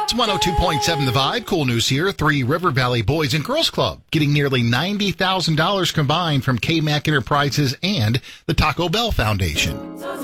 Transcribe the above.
It's 102.7 The Vibe. Cool news here. 3 River Valley Boys and Girls Club getting nearly $90,000 combined from K-Mac Enterprises and the Taco Bell Foundation.